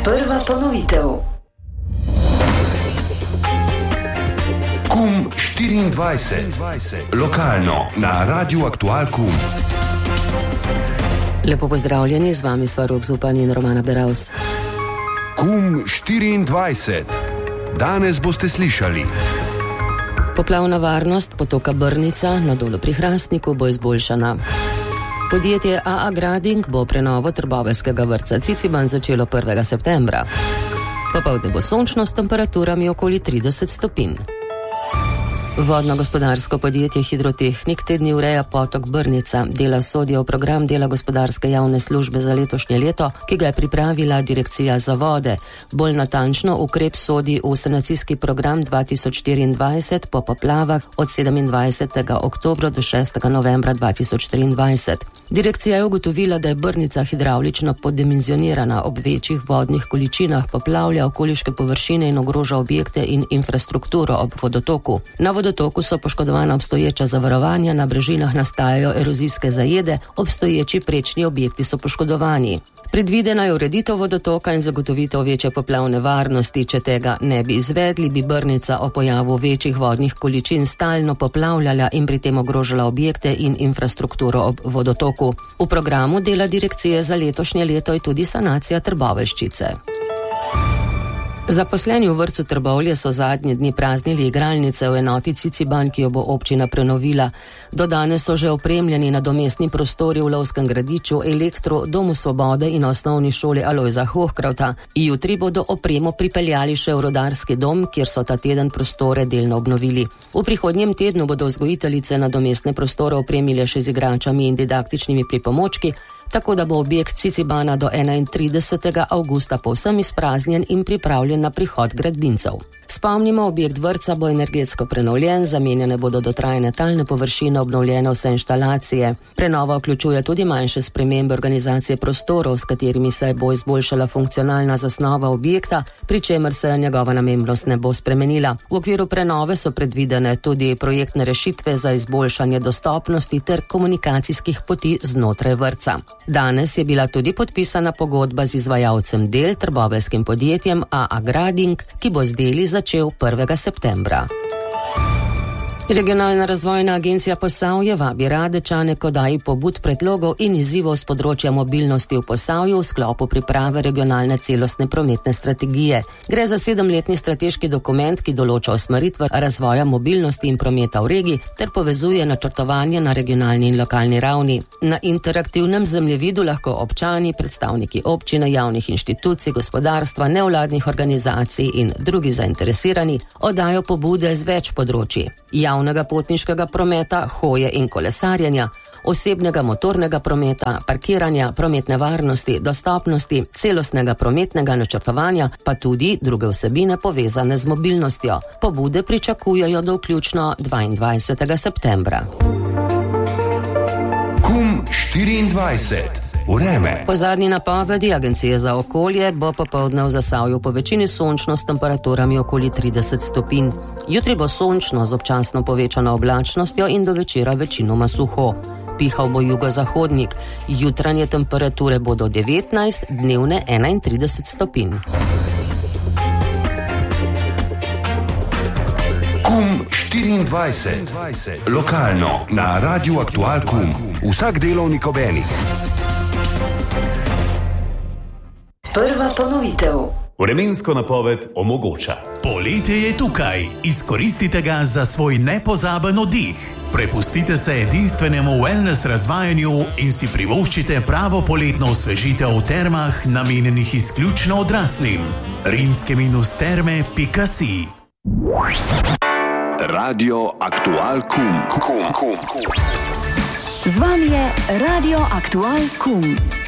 Prva ponovitev. KUM 24. Lokalno na Radiu Aktual KUM. Lepo pozdravljeni, z vami sva Rok Zupan in Romana Beravs. KUM 24. Danes boste slišali. Poplavna varnost potoka Brnica na Dolu pri Hrastniku bo izboljšana. Podjetje AA Grading bo prenovo trboveljskega vrtca Ciciban začelo 1. septembra. Popoldne bo sončno s temperaturami okoli 30 stopinj. Vodno-gospodarsko podjetje Hidrotehnik te dni ureja potok Brnica. Dela sodijo v program dela gospodarske javne službe za letošnje leto, ki ga je pripravila Direkcija za vode. Bolj natančno ukrep sodi v sanacijski program 2024 po poplavah od 27. oktobra do 6. novembra 2023. Direkcija je ugotovila, da je Brnica hidravlično poddimenzionirana, ob večjih vodnih količinah poplavlja okoliške površine in ogroža objekte in infrastrukturo ob vodotoku. Na vodotoku so poškodovana obstoječa zavarovanja, na brežinah nastajajo erozijske zajede, obstoječi prečni objekti so poškodovani. Predvidena je ureditev vodotoka in zagotovitev večje poplavne varnosti. Če tega ne bi izvedli, bi Brnica o pojavu večjih vodnih količin stalno poplavljala in pri tem ogrožala objekte in infrastrukturo ob vodotoku. V programu dela direkcije za letošnje leto je tudi sanacija Trboveljščice. Zaposleni v vrtcu Trbovlje so zadnje dni praznili igralnice v enoti Ciciban, ki jo bo občina prenovila. Do danes so že opremljeni nadomestni prostori v Lovskem gradiču, Elektru, Domu Svobode in osnovni šoli Alojza Hohkrauta. Jutri bodo opremo pripeljali še v Rudarski dom, kjer so ta teden prostore delno obnovili. V prihodnjem tednu bodo vzgojiteljice nadomestne prostore opremile še z igračami in didaktičnimi pripomočki, tako da bo objekt Cicibana do 31. avgusta povsem izpraznjen in pripravljen na prihod gradbincev. Spomnimo, objekt vrtca bo energetsko prenovljen, zamenjane bodo dotrajane talne površine, obnovljene vse inštalacije. Prenova vključuje tudi manjše spremembe organizacije prostorov, s katerimi se bo izboljšala funkcionalna zasnova objekta, pri čemer se njegova namembnost ne bo spremenila. V okviru prenove so predvidene tudi projektne rešitve za izboljšanje dostopnosti ter komunikacijskih poti znotraj vrtca. Danes je bila tudi podpisana pogodba z izvajalcem del, trboveljskim podjetjem AA Grading, ki bo z deli začel 1. septembra. Regionalna razvojna agencija Posavje vabi Radečane k oddaji pobud, predlogov in izzivov s področja mobilnosti v Posavju v sklopu priprave regionalne celostne prometne strategije. Gre za 7-letni strateški dokument, ki določa usmeritve razvoja mobilnosti in prometa v regiji ter povezuje načrtovanje na regionalni in lokalni ravni. Na interaktivnem zemljevidu lahko občani, predstavniki občine, javnih inštitucij, gospodarstva, nevladnih organizacij in drugi zainteresirani oddajo pobude z več področji: javnega potniškega prometa, hoje in kolesarjenja, osebnega motornega prometa, parkiranja, prometne varnosti, dostopnosti, celostnega prometnega načrtovanja, pa tudi druge vsebine povezane z mobilnostjo. Pobude pričakujejo do vključno 22. septembra. KUM 24. Vreme. Po zadnji napovedi Agencije za okolje bo popoldne v Zasavju po večini sončno s temperaturami okoli 30 stopinj. Jutri bo sončno z občasno povečano oblačnostjo in do večera večinoma suho. Pihal bo jugozahodnik. Jutranje temperature bodo 19, dnevne 31 stopinj. KUM 24. Lokalno na Radiu Aktual KUM. Vsak delovnik ob enih. Prva ponovitev. Vremensko napoved omogoča. Poletje je tukaj. Izkoristite ga za svoj nepozaben oddih. Prepustite se edinstvenemu wellness razvajanju in si privoščite pravo poletno osvežitev v termah, namenjenih izključno odraslim. rimske-terme.si. Radio Aktual KUM. Z vami je Radio Aktual KUM.